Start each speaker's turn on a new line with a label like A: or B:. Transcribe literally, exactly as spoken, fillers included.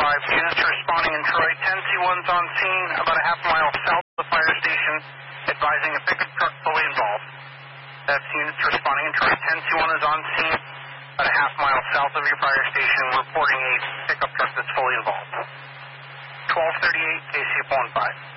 A: five. Units responding in Troy. ten C one's on scene about a half mile south of the fire station, advising a pickup truck fully involved. That's units responding in Troy. ten C one is on scene about a half mile south of your fire station, reporting a pickup truck that's fully involved. twelve thirty-eight, K C F one five.